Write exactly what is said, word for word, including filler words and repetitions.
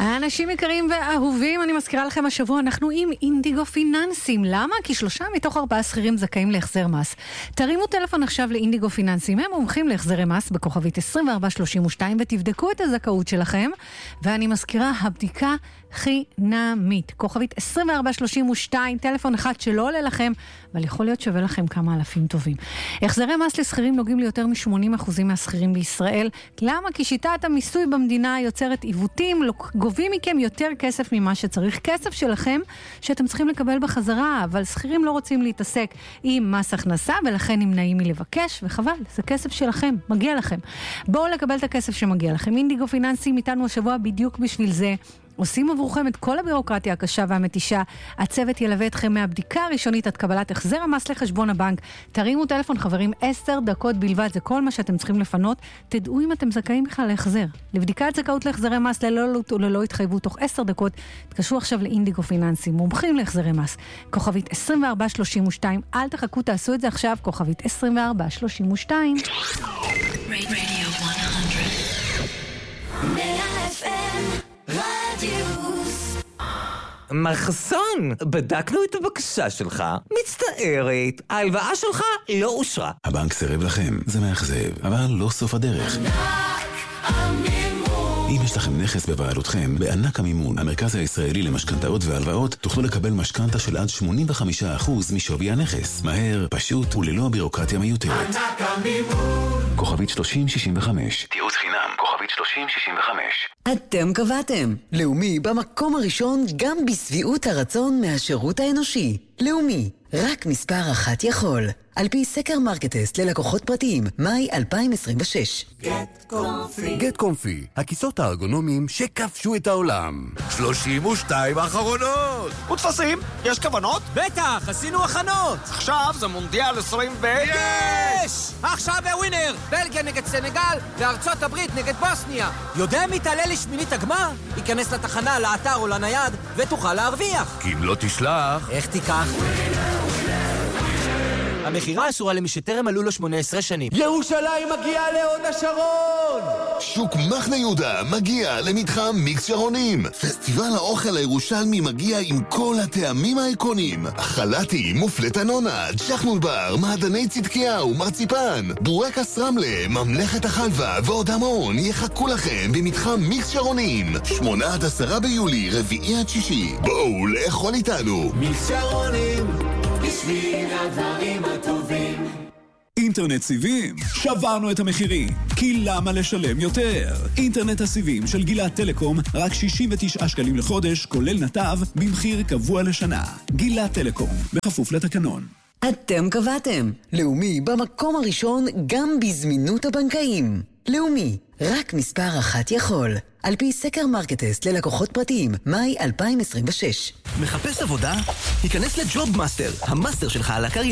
האנשים יקרים ואהובים, אני מזכירה לכם השבוע, אנחנו עם אינדיגו פיננסים. למה? כי שלושה מתוך ארבעה שכירים זכאים להחזר מס. תרימו טלפון עכשיו לאינדיגו פיננסים, הם מומחים להחזרי מס בכוכבית עשרים וארבע שלושים ושתיים, ותבדקו את הזכאות שלכם. ואני מזכירה, הבדיקה חינמית. כוכבית עשרים וארבע שלושים ושתיים, טלפון אחד שלא עולה לכם, אבל יכול להיות שווה לכם כמה אלפים טובים. החזרי מס לסחירים נוגעים ליותר מ-שמונים אחוז מהסחירים בישראל. למה? כי שיטת המיסוי במדינה יוצרת עיוותים, גובים מכם יותר כסף ממה שצריך. כסף שלכם שאתם צריכים לקבל בחזרה, אבל סחירים לא רוצים להתעסק עם מס הכנסה, ולכן נמנעים מלבקש, וחבל, זה כסף שלכם, מגיע לכם. בואו לקבל את הכסף שמגיע לכם. אינדיגו פיננסים איתנו השבוע בדיוק בשביל זה. עושים עבורכם את כל הבירוקרטיה הקשה והמתישה. הצוות ילווה אתכם מהבדיקה הראשונית עד קבלת החזר המס לחשבון הבנק. תרימו טלפון חברים, עשר דקות בלבד, זה כל מה שאתם צריכים לפנות. תדעו אם אתם זכאים בכלל להחזר. לבדיקת זכאות להחזרי מס ללא עלות וללא התחייבות תוך עשר דקות, תתקשרו עכשיו לאינדיגו פיננסים, מומחים להחזרי מס. כוכבית עשרים וארבע שלושים ושתיים, אל תחכו, תעשו את זה עכשיו, כוכבית עשרים וארבע שלושים ושתיים. מחסון, בדקנו את הבקשה שלך, מצטערת, ההלוואה שלך לא אושרה. הבנק סירב לכם, זה מאכזב, אבל לא סוף הדרך. אם יש לכם נכס בבעלותכם, בענק המימון, המרכז הישראלי למשכנתאות והלוואות, תוכלו לקבל משכנתה של עד שמונים וחמישה אחוז משווי הנכס. מהר, פשוט וללא בירוקרטיה מיותרת. ענק המימון. כוכבית שלושים שישים וחמש. תיעוץ חינם, כוכבית שלושים שישים וחמש. אתם קבעתם. לאומי במקום הראשון גם בסביעות הרצון מהשירות האנושי. לאומי, רק מספר אחת יכול. על פי סקר מרקטסט ללקוחות פרטיים, מאי אלפיים עשרים ושש. גט קומפי. גט קומפי, הכיסאות הארגונומיים שכבשו את העולם. שלושים ושתיים האחרונות. ותפסים, יש כוונות? בטח, עשינו הכנות. עכשיו זה מונדיאל עשרים ו... יש! עכשיו בווינר, בלגיה נגד סנגל וארצות הברית נגד בוסניה. יודע מי תעלה לשמינית הגמר? ייכנס לתחנה, לאתר או לנייד ותוכל להרוויח. כי אם לא תשלח... איך תיקח? המחירה אסורה למי שטרם מלאו לו שמונה עשרה שנים. ירושלים מגיעה להוד השרון! שוק מחנה יהודה מגיע למתחם מיקס שרונים. פסטיבל האוכל הירושלמי מגיע עם כל הטעמים האיקונים. חלטי, מופלט אנונה, ג'חנון בר, מעדני צדקיהו, מרציפן, בורקס רמלה, ממלכת החלבה ועוד המון יחכו לכם במתחם מיקס שרונים. שמונה עד עשרה ביולי, רביעי עד שישי. בואו לאכול איתנו. מיקס שרונים, בשביל הדברים הטובים. אינטרנט סיבים, שברנו את המחירים, כי למה לשלם יותר? אינטרנט הסיבים של גילת טלקום, רק שישים ותשעה שקלים לחודש, כולל נתב, במחיר קבוע לשנה. גילת טלקום, בכפוף לתקנון. אתם קבעתם. לאומי במקום הראשון גם בזמינות הבנקאים. לאומי, רק מספר אחת יכול. על פי סקר מרקטסט ללקוחות פרטיים, מאי אלפיים עשרים ושש. מחפש עבודה? היכנס לג'וב מאסטר, המאסטר שלך על הקריירה.